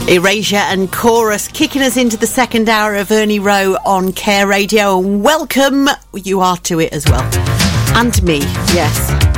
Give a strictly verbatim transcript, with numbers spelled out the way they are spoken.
Erasure and Chorus kicking us into the second hour of Ernie Rowe on Care Radio, and welcome you are to it as well, and me, yes.